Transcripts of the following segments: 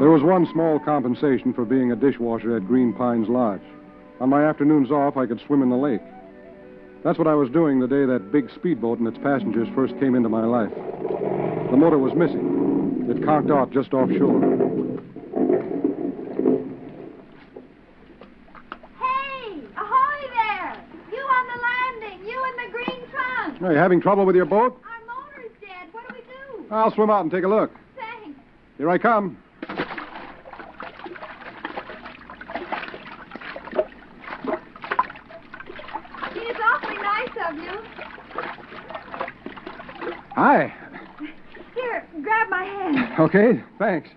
There was one small compensation for being a dishwasher at Green Pines Lodge. On my afternoons off, I could swim in the lake. That's what I was doing the day that big speedboat and its passengers first came into my life. The motor was missing. It conked off just offshore. Hey! Ahoy there! You on the landing! You in the green trunk! Are you having trouble with your boat? Our motor's dead. What do we do? I'll swim out and take a look. Thanks. Here I come. It's awfully nice of you. Hi. Here, grab my hand. Okay, thanks.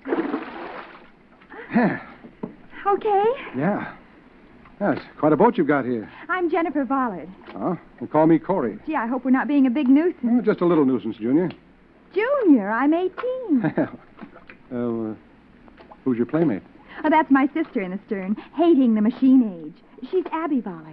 Okay. Yeah. Yes, quite a boat you've got here. I'm Jennifer Vollard. Huh? They call me Corey. Gee, I hope we're not being a big nuisance. Just a little nuisance, Junior. Junior, I'm 18. Who's your playmate? Oh, that's my sister in the stern, hating the machine age. She's Abby Vollard.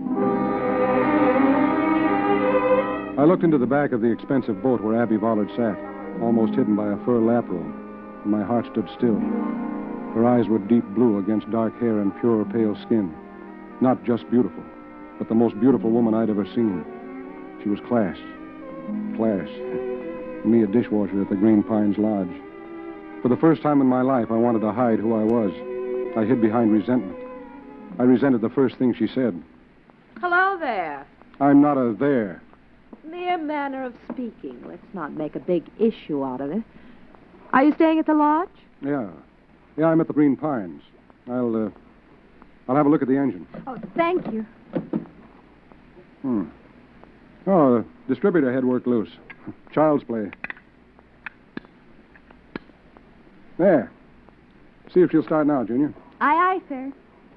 I looked into the back of the expensive boat where Abby Vollard sat, almost hidden by a fur lap robe, and my heart stood still. Her eyes were deep blue against dark hair and pure, pale skin. Not just beautiful, but the most beautiful woman I'd ever seen. She was class. Class. Me, a dishwasher at the Green Pines Lodge. For the first time in my life, I wanted to hide who I was. I hid behind resentment. I resented the first thing she said. Hello there. I'm not a there. Mere manner of speaking. Let's not make a big issue out of it. Are you staying at the lodge? Yeah, I'm at the Green Pines. I'll have a look at the engine. Oh, thank you. Oh, the distributor head worked loose. Child's play. There. See if she'll start now, Junior. Aye, aye, sir.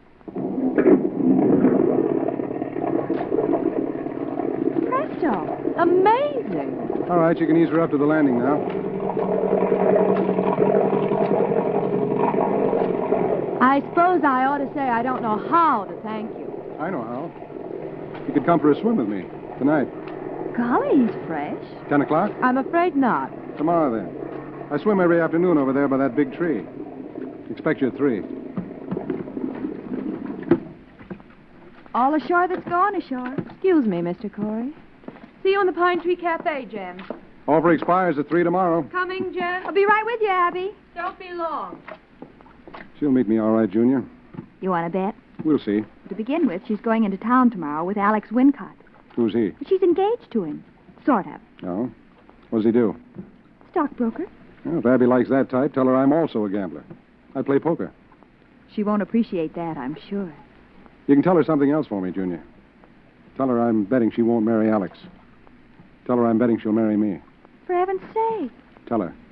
Presto. Amazing. All right, you can ease her up to the landing now. I suppose I ought to say I don't know how to thank you. I know how. You could come for a swim with me tonight. Golly, he's fresh. 10 o'clock? I'm afraid not. Tomorrow, then. I swim every afternoon over there by that big tree. Expect you at 3. All ashore that's gone ashore. Excuse me, Mr. Corey. See you in the Pine Tree Cafe, Jen. Offer expires at 3 tomorrow. Coming, Jen? I'll be right with you, Abby. Don't be long. She'll meet me all right, Junior. You want to bet? We'll see. To begin with, she's going into town tomorrow with Alex Wincott. Who's he? She's engaged to him. Sort of. Oh? What does he do? Stockbroker. Well, if Abby likes that type, tell her I'm also a gambler. I play poker. She won't appreciate that, I'm sure. You can tell her something else for me, Junior. Tell her I'm betting she won't marry Alex. Tell her I'm betting she'll marry me. For heaven's sake. Tell her.